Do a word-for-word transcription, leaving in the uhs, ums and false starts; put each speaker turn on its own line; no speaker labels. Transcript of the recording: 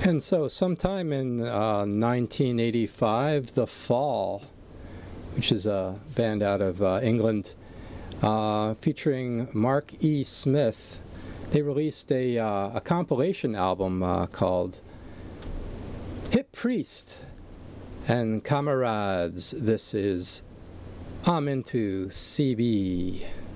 And so sometime in uh, nineteen eighty-five, The Fall, which is a band out of uh, England, uh, featuring Mark E. Smith, they released a, uh, a compilation album uh, called Hip Priest and Comrades. This is I'm Into C B.